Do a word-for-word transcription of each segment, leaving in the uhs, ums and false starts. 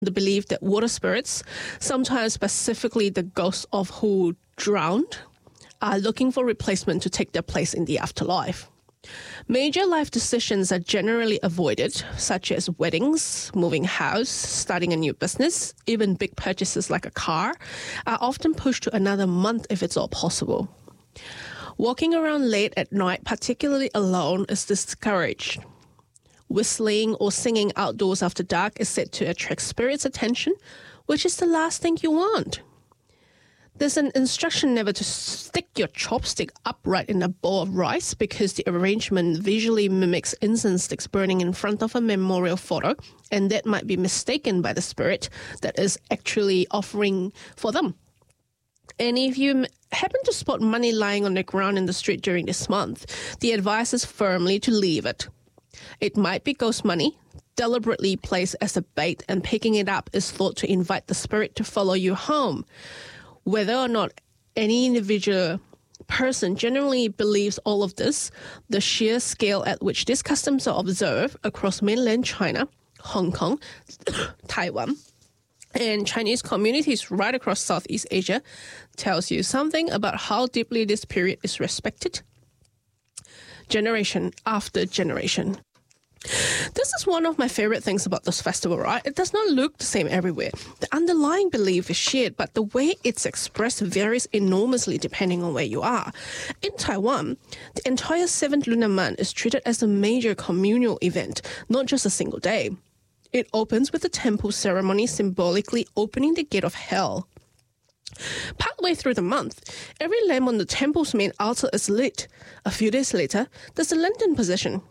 the belief that water spirits, sometimes specifically the ghosts of who drowned, are looking for replacement to take their place in the afterlife. Major life decisions are generally avoided, such as weddings, moving house, starting a new business, even big purchases like a car, are often pushed to another month if it's all possible. Walking around late at night, particularly alone, is discouraged. Whistling or singing outdoors after dark is said to attract spirits' attention, which is the last thing you want. There's an instruction never to stick your chopstick upright in a bowl of rice because the arrangement visually mimics incense sticks burning in front of a memorial photo, and that might be mistaken by the spirit that is actually offering for them. And if you happen to spot money lying on the ground in the street during this month, the advice is firmly to leave it. It might be ghost money, deliberately placed as a bait, and picking it up is thought to invite the spirit to follow you home. Whether or not any individual person generally believes all of this, the sheer scale at which these customs are observed across mainland China, Hong Kong, Taiwan, and Chinese communities right across Southeast Asia tells you something about how deeply this period is respected, generation after generation. This is one of my favorite things about this festival, right? It does not look the same everywhere. The underlying belief is shared, but the way it's expressed varies enormously depending on where you are. In Taiwan, the entire seventh lunar month is treated as a major communal event, not just a single day. It opens with a temple ceremony symbolically opening the gate of hell. Partway through the month, every lamp on the temple's main altar is lit. A few days later, there's a lantern procession,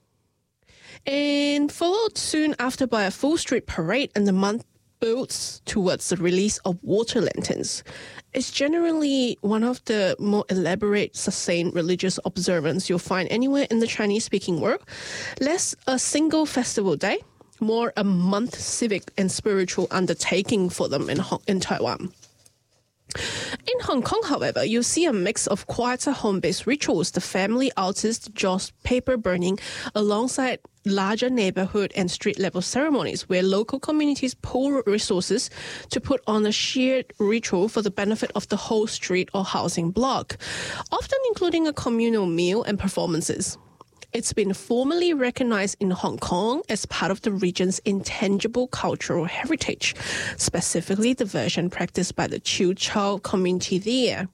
and followed soon after by a full street parade, and the month builds towards the release of water lanterns. It's generally one of the more elaborate, sustained religious observances you'll find anywhere in the Chinese-speaking world. Less a single festival day, more a month civic and spiritual undertaking for them in, in Taiwan. In Hong Kong, however, you'll see a mix of quieter home-based rituals, the family altars, the joss paper burning, alongside larger neighborhood and street-level ceremonies where local communities pool resources to put on a shared ritual for the benefit of the whole street or housing block, often including a communal meal and performances. It's been formally recognized in Hong Kong as part of the region's intangible cultural heritage, specifically the version practiced by the Chiu Chau community there.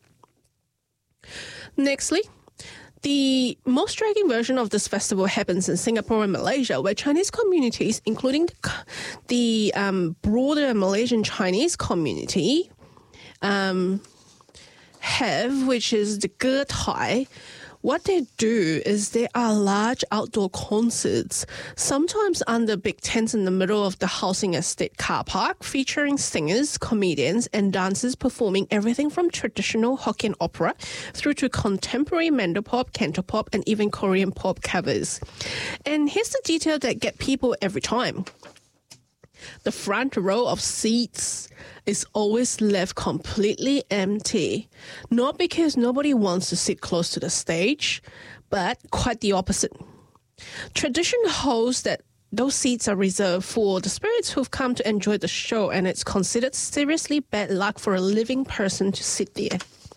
Nextly, the most striking version of this festival happens in Singapore and Malaysia, where Chinese communities, including the, the um, broader Malaysian Chinese community, um, have, which is the Ge Tai. What they do is there are large outdoor concerts, sometimes under big tents in the middle of the housing estate car park, featuring singers, comedians, and dancers performing everything from traditional Hokkien opera through to contemporary Mandopop, Cantopop, and even Korean pop covers. And here's the detail that gets people every time. The front row of seats is always left completely empty. Not because nobody wants to sit close to the stage, but quite the opposite. Tradition holds that those seats are reserved for the spirits who've come to enjoy the show, and it's considered seriously bad luck for a living person to sit there.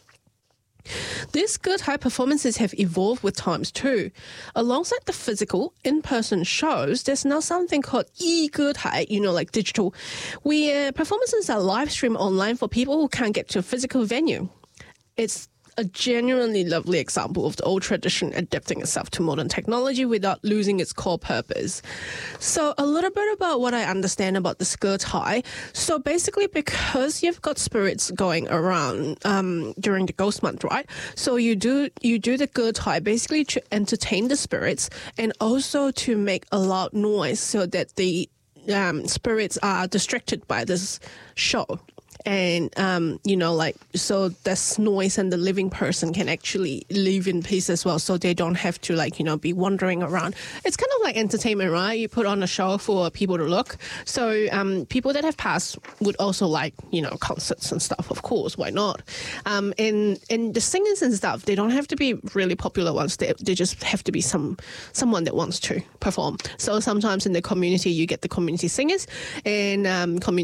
These Ge Tai performances have evolved with times too. Alongside the physical, in-person shows, there's now something called e-Ge Tai, you know, like digital, where performances are live-streamed online for people who can't get to a physical venue. It's a genuinely lovely example of the old tradition adapting itself to modern technology without losing its core purpose. So a little bit about what I understand about the Ge Tai. So basically, because you've got spirits going around um, during the ghost month, right? So you do you do the Ge Tai basically to entertain the spirits and also to make a loud noise so that the um, spirits are distracted by this show. And, um, you know, like, so this noise and the living person can actually live in peace as well. So they don't have to, like, you know, be wandering around. It's kind of like entertainment, right? You put on a show for people to look. So um, people that have passed would also like, you know, concerts and stuff, of course. Why not? Um, and, and the singers and stuff, they don't have to be really popular ones. They, they just have to be some someone that wants to perform. So sometimes in the community, you get the community singers and um, community